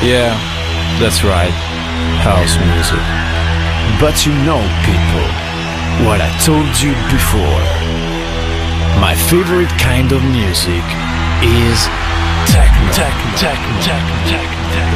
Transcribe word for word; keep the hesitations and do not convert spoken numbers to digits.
Yeah, that's right. House music. But you know, people, what I told you before. My favorite kind of music is techno. Techno, techno, techno, techno, techno.